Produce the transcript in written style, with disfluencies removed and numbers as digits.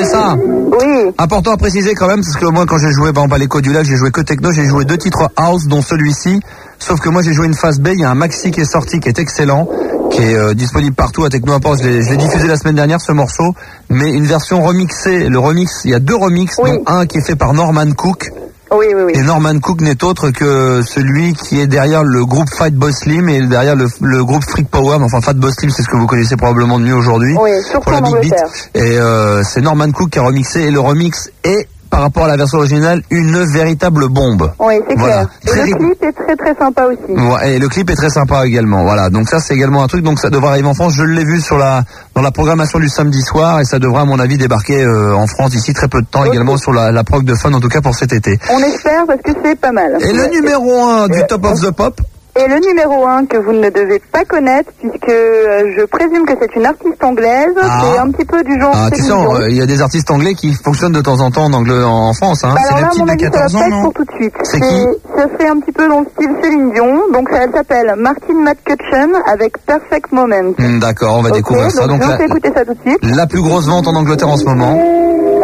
Vanessa. Oui. Important à préciser quand même, parce que moi quand j'ai joué à l'Écho du Lac, j'ai joué que techno, j'ai joué 2 titres house, dont celui-ci. Sauf que moi j'ai joué une phase B, il y a un maxi qui est sorti, qui est excellent, qui est disponible partout à Techno Import. Je l'ai diffusé la semaine dernière, ce morceau, mais une version remixée. Le remix, il y a 2 remixes, dont un qui est fait par Norman Cook. Oui. Et Norman Cook n'est autre que celui qui est derrière le groupe Fatboy Slim et derrière le groupe Freak Power. Enfin, Fatboy Slim, c'est ce que vous connaissez probablement de mieux aujourd'hui. Oui, surtout pour la en Big Beat. Angleterre. Et c'est Norman Cook qui a remixé, et le remix est, par rapport à la version originale, une véritable bombe. Oui, c'est Voilà. clair. Et le clip est très très sympa aussi. Ouais, et le clip est très sympa également. Voilà, donc ça c'est également un truc, donc ça devrait arriver en France. Je l'ai vu dans la programmation du samedi soir, et ça devrait à mon avis débarquer en France d'ici très peu de temps, également sur la prog de Fun, en tout cas pour cet été. On espère, parce que c'est pas mal. Et le numéro 1 du Top of the Pop. Et le numéro 1 que vous ne devez pas connaître, puisque je présume que c'est une artiste anglaise, c'est un petit peu du genre... Ah, tu sais, il y a des artistes anglais qui fonctionnent de temps en temps en France. Hein. Alors c'est là, les à mon petites avis, de 14 ça ans, va pas être non? pour tout de suite. C'est qui? Ça fait un petit peu dans le style Céline Dion, donc elle s'appelle Martine McCutcheon avec Perfect Moment. D'accord, on va découvrir ça. Donc je vais écouter ça tout de suite. La plus grosse vente en Angleterre en ce moment.